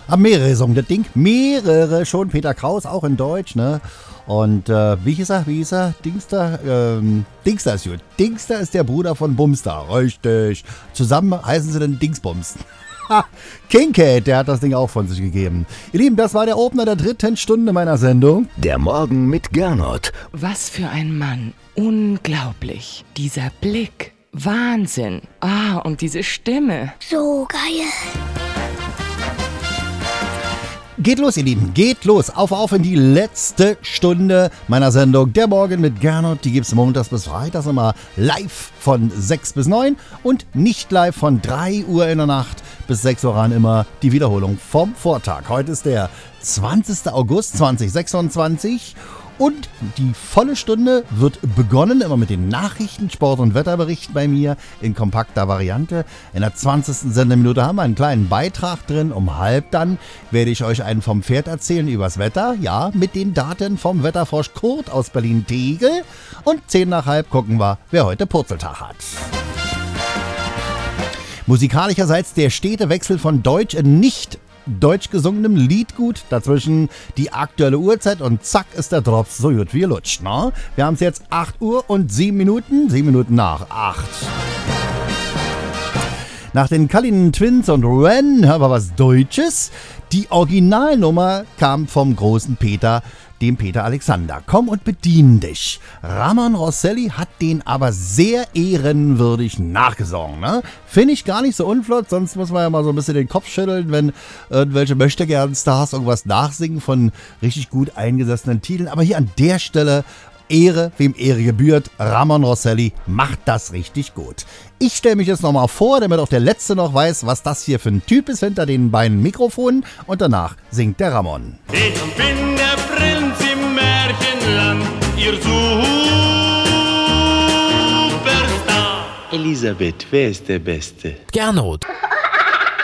Haben mehrere gesungen, das Ding. Mehrere schon. Peter Kraus, auch in Deutsch, ne? Und wie hieß er? Dingster? Dingster ist gut. Dingster ist der Bruder von Bumster. Richtig. Zusammen heißen sie dann Dingsbums. Kincaid, der hat das Ding auch von sich gegeben. Ihr Lieben, das war der Opener der 3. Stunde meiner Sendung. Der Morgen mit Gernot. Was für ein Mann. Unglaublich. Dieser Blick. Wahnsinn. Und diese Stimme. So geil. Geht los, ihr Lieben, geht los. Auf in die letzte Stunde meiner Sendung. Der Morgen mit Gernot, die gibt's montags bis freitags immer live von 6 bis 9 und nicht live von 3 Uhr in der Nacht bis 6 Uhr an immer die Wiederholung vom Vortag. Heute ist der 20. August 2026 und die volle Stunde wird begonnen, immer mit den Nachrichten, Sport- und Wetterberichten bei mir in kompakter Variante. In der 20. Sendeminute haben wir einen kleinen Beitrag drin. Um 12:30 dann werde ich euch einen vom Pferd erzählen übers Wetter. Ja, mit den Daten vom Wetterfrosch Kurt aus Berlin-Tegel. Und 10:10 gucken wir, wer heute Purzeltag hat. Musikalischerseits der stete Wechsel von Deutsch in nicht deutsch gesungenem Liedgut, dazwischen die aktuelle Uhrzeit und zack ist der Drops so gut wie lutscht. Ne? Wir haben es jetzt 8 Uhr und 7 Minuten, 7 Minuten nach 8. Nach den Cullinan Twins und Ren haben wir was Deutsches. Die Originalnummer kam vom großen Peter, dem Peter Alexander. Komm und bedien dich. Ramon Rosselli hat den aber sehr ehrenwürdig nachgesungen. Ne? Finde ich gar nicht so unflott, sonst muss man ja mal so ein bisschen den Kopf schütteln, wenn irgendwelche Möchtegern-Stars irgendwas nachsingen von richtig gut eingesessenen Titeln. Aber hier an der Stelle Ehre, wem Ehre gebührt. Ramon Rosselli macht das richtig gut. Ich stelle mich jetzt nochmal vor, damit auch der Letzte noch weiß, was das hier für ein Typ ist hinter den beiden Mikrofonen. Und danach singt der Ramon. Ich bin der Prinz im Märchenland, ihr Superstar. Elisabeth, wer ist der Beste? Gernot.